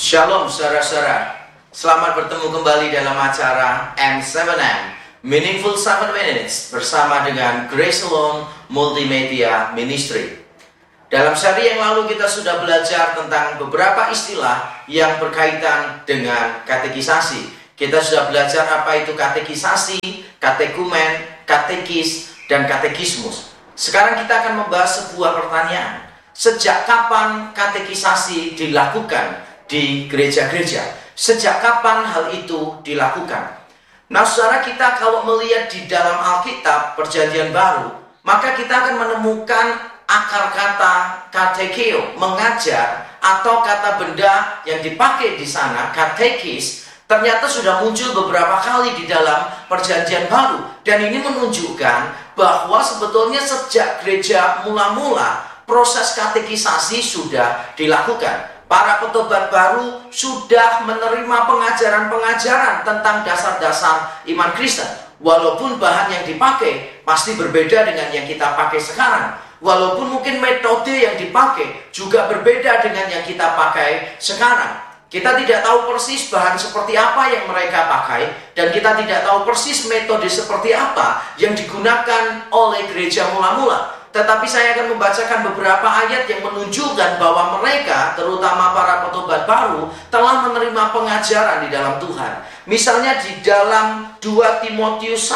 Shalom saudara-saudara, selamat bertemu kembali dalam acara M7M Meaningful 7 Minutes bersama dengan Grace Alone Multimedia Ministry. Dalam seri yang lalu kita sudah belajar tentang beberapa istilah yang berkaitan dengan katekisasi. Kita sudah belajar apa itu katekisasi, katekumen, katekis, dan katekismus. Sekarang kita akan membahas sebuah pertanyaan. Sejak kapan katekisasi dilakukan di gereja-gereja? Sejak kapan hal itu dilakukan? Nah, saudara, kita kalau melihat di dalam Alkitab Perjanjian Baru, maka kita akan menemukan akar kata katekeo, mengajar, atau kata benda yang dipakai di sana, katekis, ternyata sudah muncul beberapa kali di dalam Perjanjian Baru. Dan ini menunjukkan bahwa sebetulnya sejak gereja mula-mula, proses katekisasi sudah dilakukan. Para petobat baru sudah menerima pengajaran-pengajaran tentang dasar-dasar iman Kristen. Walaupun bahan yang dipakai pasti berbeda dengan yang kita pakai sekarang. Walaupun mungkin metode yang dipakai juga berbeda dengan yang kita pakai sekarang. Kita tidak tahu persis bahan seperti apa yang mereka pakai, dan kita tidak tahu persis metode seperti apa yang digunakan oleh gereja mula-mula. Tetapi saya akan membacakan beberapa ayat yang menunjukkan bahwa mereka, terutama para petobat baru, telah menerima pengajaran di dalam Tuhan. Misalnya di dalam 2 Timotius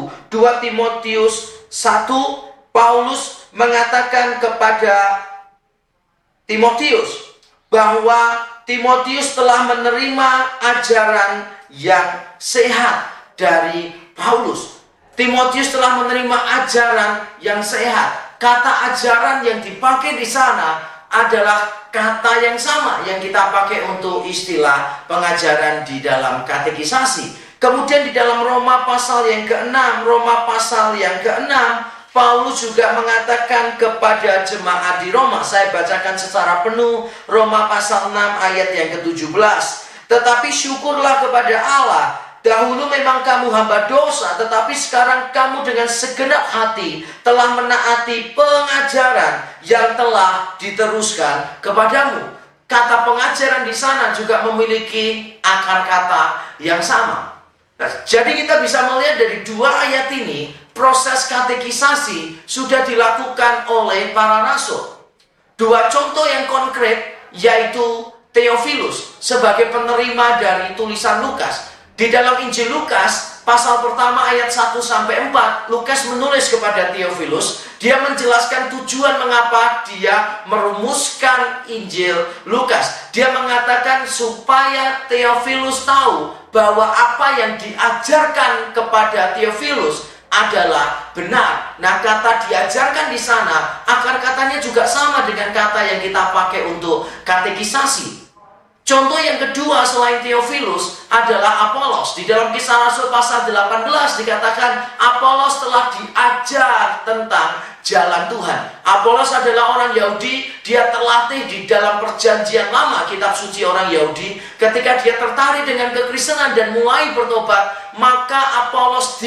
1, Paulus mengatakan kepada Timotius bahwa Timotius telah menerima ajaran yang sehat dari Paulus. Timotius telah menerima ajaran yang sehat. Kata ajaran yang dipakai di sana adalah kata yang sama yang kita pakai untuk istilah pengajaran di dalam katekisasi. Kemudian di dalam Roma pasal yang ke-6, Paulus juga mengatakan kepada jemaat di Roma. Saya bacakan secara penuh Roma pasal 6 ayat yang ke-17. Tetapi syukurlah kepada Allah, dahulu memang kamu hamba dosa, tetapi sekarang kamu dengan segenap hati telah menaati pengajaran yang telah diteruskan kepadamu. Kata pengajaran di sana juga memiliki akar kata yang sama. Nah, jadi kita bisa melihat dari dua ayat ini, proses katekisasi sudah dilakukan oleh para rasul. Dua contoh yang konkret, yaitu Theophilus sebagai penerima dari tulisan Lukas. Di dalam Injil Lukas, pasal pertama ayat 1-4, Lukas menulis kepada Theophilus. Dia menjelaskan tujuan mengapa dia merumuskan Injil Lukas. Dia mengatakan supaya Theophilus tahu bahwa apa yang diajarkan kepada Theophilus adalah benar. Nah, kata diajarkan di sana, akar katanya juga sama dengan kata yang kita pakai untuk katekisasi. Contoh yang kedua selain Theophilus adalah Apolos. Di dalam Kisah Rasul pasal 18 dikatakan Apolos telah diajar tentang jalan Tuhan. Apolos adalah orang Yahudi, dia terlatih di dalam Perjanjian Lama, kitab suci orang Yahudi. Ketika dia tertarik dengan kekristenan dan mulai bertobat, maka Apolos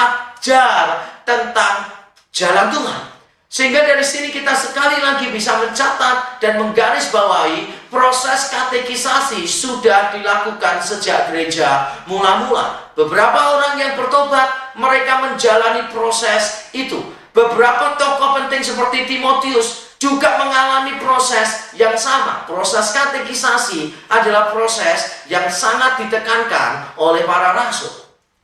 diajar tentang jalan Tuhan. Sehingga dari sini kita sekali lagi bisa mencatat dan menggarisbawahi proses katekisasi sudah dilakukan sejak gereja mula-mula. Beberapa orang yang bertobat, mereka menjalani proses itu. Beberapa tokoh penting seperti Timotius juga mengalami proses yang sama. Proses katekisasi adalah proses yang sangat ditekankan oleh para rasul.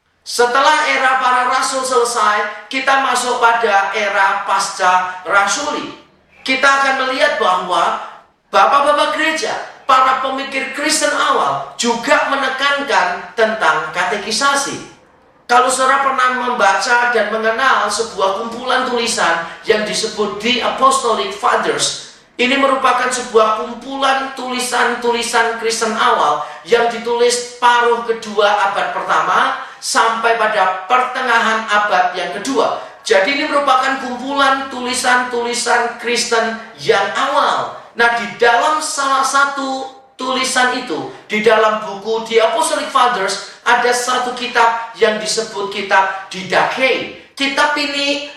Setelah era para rasul selesai, kita masuk pada era pasca rasuli. Kita akan melihat bahwa bapak-bapak gereja, para pemikir Kristen awal juga menekankan tentang katekisasi. Kalau saudara pernah membaca dan mengenal sebuah kumpulan tulisan yang disebut The Apostolic Fathers, ini merupakan sebuah kumpulan tulisan-tulisan Kristen awal yang ditulis paruh kedua abad pertama sampai pada pertengahan abad yang kedua. Jadi ini merupakan kumpulan tulisan-tulisan Kristen yang awal. Nah, di dalam salah satu tulisan itu, di dalam buku The Apostolic Fathers, ada satu kitab yang disebut kitab Didache. Kitab ini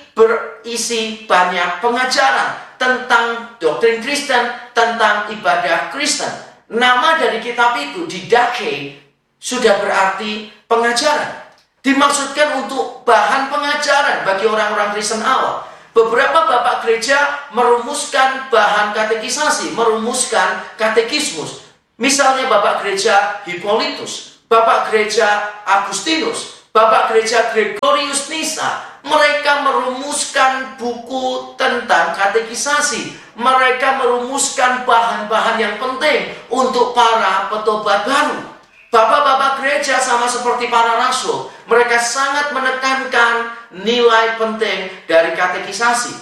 berisi banyak pengajaran tentang doktrin Kristen, tentang ibadah Kristen. Nama dari kitab itu, Didache, sudah berarti pengajaran. Dimaksudkan untuk bahan pengajaran bagi orang-orang Kristen awal. Beberapa bapak gereja merumuskan bahan katekisasi, merumuskan katekismus. Misalnya bapak gereja Hippolytus, bapak gereja Agustinus, bapak gereja Gregorius Nyssa. Mereka merumuskan buku tentang katekisasi. Mereka merumuskan bahan-bahan yang penting untuk para petobat baru. Bapak-bapak gereja sama seperti para rasul, mereka sangat menekankan nilai penting dari katekisasi.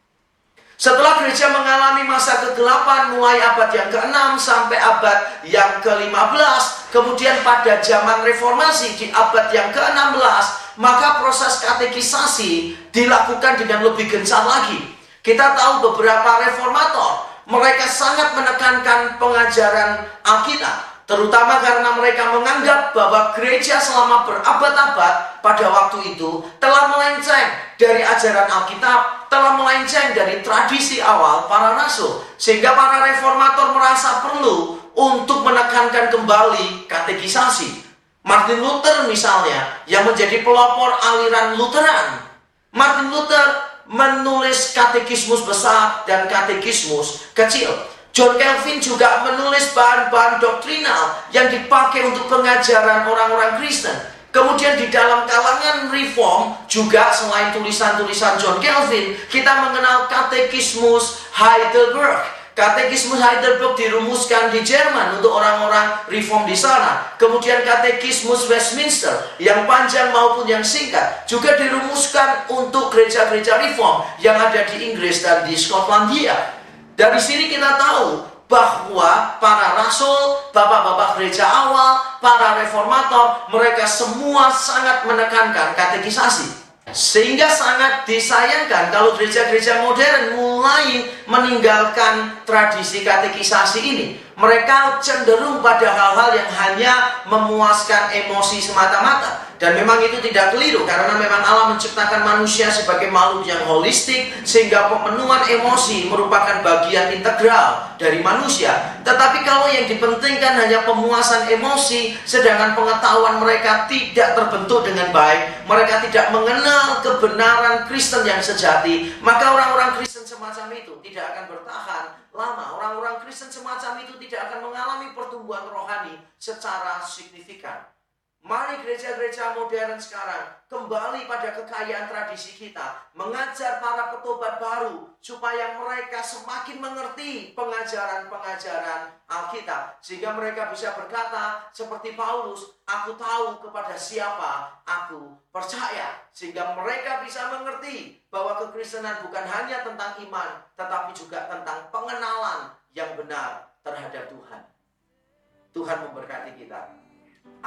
Setelah gereja mengalami masa kegelapan mulai abad yang ke-6 sampai abad yang ke-15, kemudian pada zaman reformasi di abad yang ke-16, maka proses katekisasi dilakukan dengan lebih gencar lagi. Kita tahu beberapa reformator, mereka sangat menekankan pengajaran Alkitab. Terutama karena mereka menganggap bahwa gereja selama berabad-abad pada waktu itu telah melenceng dari ajaran Alkitab, telah melenceng dari tradisi awal para rasul. Sehingga para reformator merasa perlu untuk menekankan kembali katekisasi. Martin Luther misalnya, yang menjadi pelopor aliran Lutheran. Martin Luther menulis katekismus besar dan katekismus kecil. John Calvin juga menulis bahan-bahan doktrinal yang dipakai untuk pengajaran orang-orang Kristen. Kemudian di dalam kalangan reform juga selain tulisan-tulisan John Calvin, kita mengenal katekismus Heidelberg. Katekismus Heidelberg dirumuskan di Jerman untuk orang-orang reform di sana. Kemudian katekismus Westminster yang panjang maupun yang singkat juga dirumuskan untuk gereja-gereja reform yang ada di Inggris dan di Skotlandia. Dari sini kita tahu bahwa para rasul, bapak-bapak gereja awal, para reformator, mereka semua sangat menekankan katekisasi. Sehingga sangat disayangkan kalau gereja-gereja modern mulai meninggalkan tradisi katekisasi ini. Mereka cenderung pada hal-hal yang hanya memuaskan emosi semata-mata. Dan memang itu tidak keliru, karena memang Allah menciptakan manusia sebagai makhluk yang holistik, sehingga pemenuhan emosi merupakan bagian integral dari manusia. Tetapi kalau yang dipentingkan hanya pemuasan emosi, sedangkan pengetahuan mereka tidak terbentuk dengan baik, mereka tidak mengenal kebenaran Kristen yang sejati, maka orang-orang Kristen semacam itu tidak akan bertahan lama. Orang-orang Kristen semacam itu tidak akan mengalami pertumbuhan rohani secara signifikan. Mari gereja-gereja modern sekarang kembali pada kekayaan tradisi kita, mengajar para petobat baru supaya mereka semakin mengerti pengajaran-pengajaran Alkitab, sehingga mereka bisa berkata seperti Paulus, aku tahu kepada siapa aku percaya, sehingga mereka bisa mengerti bahwa kekristenan bukan hanya tentang iman, tetapi juga tentang pengenalan yang benar terhadap Tuhan. Tuhan memberkati kita.